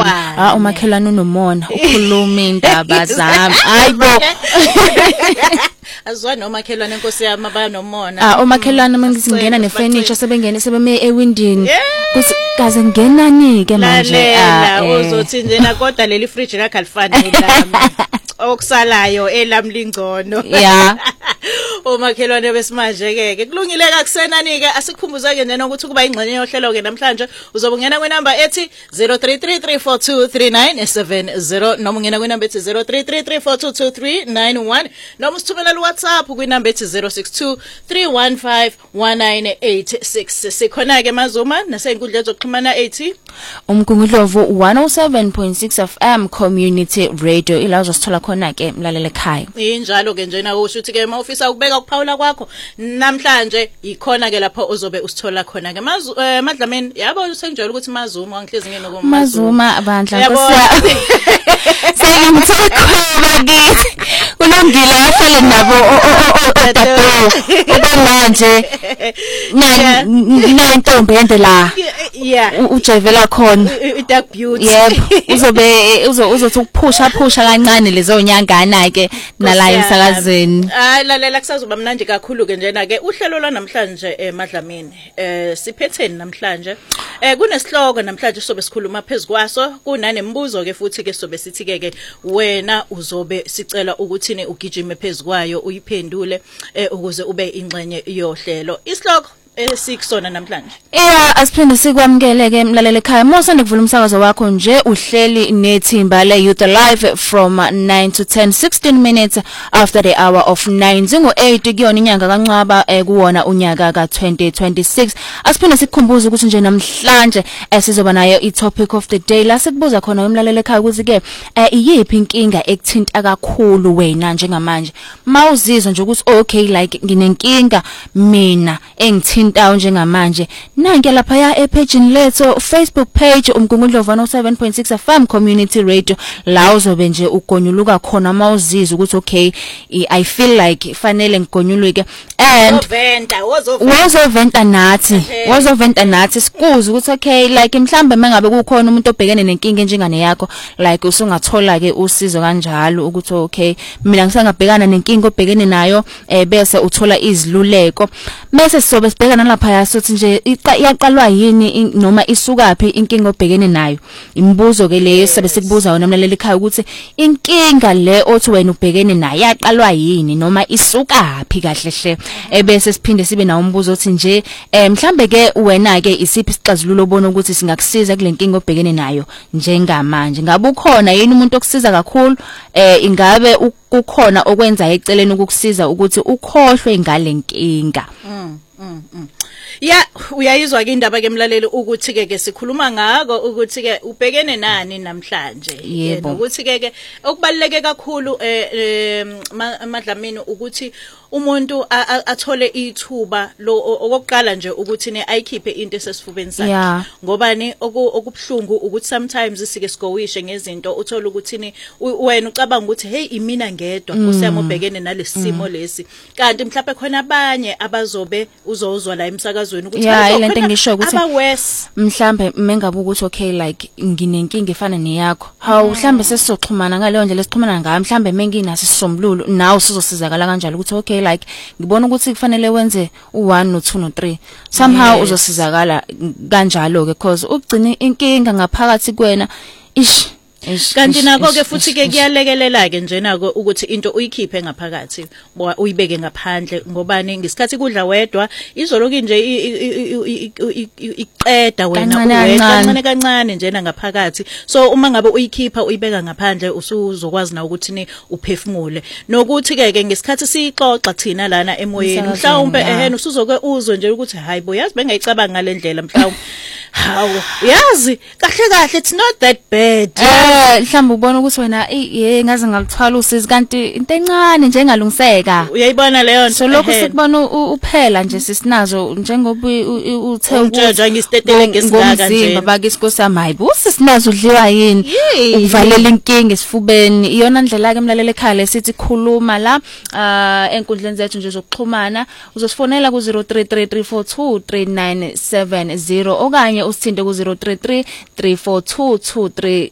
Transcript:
umakhelwane unomona ukhuluma indaba zami hayibo azwa nomakhelwane Nkosi yami abanomona umakhelwane mangizingena nefurniture sebeme ewindini kaze ngenani ke manje uzothi njena kodwa leli fridge lakhe alifanele lami okusalayo elamlingcono omakhelwane besimanje ke kulungile kakusenani ke asikukhumbuzake njena ukuthi kuba ingxenye yohlelo ke namhlanje uzobe ungena kwenamba ethi 0333423970 noma ungena kwenamba ethi 0333422391 noma usithumela WhatsApp kwinamba ethi 0623151986 sikhona ke Mazuma nasenkundla zokuxhumana ethi Umgungundlovu 107.6 FM Community Radio ila uzosithola khona ke mlalele ekhaya injalo ke njena usho ukuthi ke mawufisa ukubeka ukuphawula kwakho namhlanje ikhona ke lapho uzobe usithola khona ke Madlamini yabo usenjalo ukuthi Mazuma wangihlezi ngene Mazuma abandla Nkosi sengimthokhoba kithi kulungile ahlale nabo manje nantombi yende la ujevela khona dark beauty yebo uzothi ukuphusha kancane lezo nyangana ke nala emsakazeni lalela kusazoba mnandi kakhulu ke njena ke uhlelo lwanamhlanje Madlamini siphetheni namhlanje kunesihloko namhlanje sobe sikhuluma phezukwaso kunanembuzo ke futhi ke sobe sithi ke wena uzobe sicela ukuthini ugijime phezukwayo uyiphendule ukuze ube ingxenye yohlelo isihloko esikusona namhlanje asiphinde sikwamukele ke mlalele ekhaya mosande kuvula umsakazo wakho nje uhleli nethimba le Youth Live from 9 to 10 16 minutes after the hour of 9 zingo8 kuyona inyanga kaNcwaba kuwona unyaka ka2026 asiphinde sikukhumbuze ukuthi nje namhlanje sizoba nayo i-topic of the day la sikubuza khona umlalele ekhaya ukuthi ke iyiphi inkinga ekuthinta kakhulu wena njengamanje mawuzizwa nje ukuthi okay like nginenkinga mina engithinta njengamanje nanke lapha ya epage letho Facebook page Umgungundlovu 107.6 FM Community Radio la uzobe nje ugonyuluka khona mawuzizwa ukuthi okay I feel like fanele ngigonyuluke and wozoventa nathi sikuza ukuthi okay like mhlambe mangabe kukhona umuntu obhekene nenkinga enjengane yakho like usungathola ke usizo kanjalo ukuthi okay mina ngisangabhekana nenkinga obhekene nayo bese uthola iziluleko bese sizobe sibheka nalapha yasothi nje iyaqalwa yini noma isukaphi inkinga obhekene nayo imibuzo ke leyo sabe sikubuza wona mlaleli ekhaya ukuthi inkinga le othi wena ubhekene nayo yaqalwa yini noma isukaphi kahle hle bese siphinde sibe nawo umbuzo othi nje mhlambe ke wena ke isiphi isixazululo obona ukuthi singakusiza kule nkinga obhekene nayo njengamanje ngabe ukhona yini umuntu okusiza kakhulu ingabe kukhona okwenza eceleni ukukusiza ukuthi ukhohlwe ngale nkinga uyayizwa ke indaba ke mlaleli ukuthi ke sikhuluma ngako ukuthi ke ubhekene nani namhlanje ukuthi ke okubaleke kakhulu Madlamini ukuthi umuntu athole ithuba lo okokuqala nje ukuthi ne ayikhiphe into esesifubeni sakhe ngobani okubhlungu ukuthi sometimes sike sigowishe ngezinto uthola ukuthi ni wena ucabanga ukuthi hey imina ngedwa usiyama ubhekene nalesimo lesi kanti mhlawumbe khona abanye abazobe uzozwa la emsakazweni ukuthi lento ngisho ukuthi mhlambe mengabe ukuthi okay like nginenkinga efana neyakho hawu mhlambe sesizoxhumana ngaleyo ndlela lesixhumana ngayo mhlambe menginaso isisombululo nawe sizosizakala kanjalo ukuthi okay like ngibona ukuthi kufanele wenze u1 no2 no3 somehow uzosizakala kanjalo ke because ugcina inkinga ngaphakathi kwena kanti nako ke futhi ke kuyalekelela ke njena ko ukuthi into uyikhiphe ngaphakathi uyibeke ngaphandle ngobani ngesikhathi kudla wedwa izoloku nje iqeda wena kancane njena ngaphakathi so uma ngabe uyikhipha uyibeka ngaphandle usuzokwazi na ukuthi ni uphefumule nokuthi ke ngesikhathi sixoxa thina lana emoyeni mhlawumbe usuzoke uzwe nje ukuthi hayibo yazi bengayicabanga ngalendlela mhlawumbe hawo yazi kahle it's not that bad mhlawumbe ubona ukuthi wena ngaze ngalithola usizi kanti into encane nje engalungiseka uyayibona leyo so lokho sikubona uphela nje sisinazo njengoba uthe ukuthi ngistetele ngesigaka nje baba isikhosi amayibo sisinazo udliwa yini ukuvalela inkinga esifubeni iyona ndlela ke emlalele ekhaya lesithi khuluma la enkundleni zethu nje zokuxhumana uzosifonela ku 0333423970 okanye usithinte ku 03334223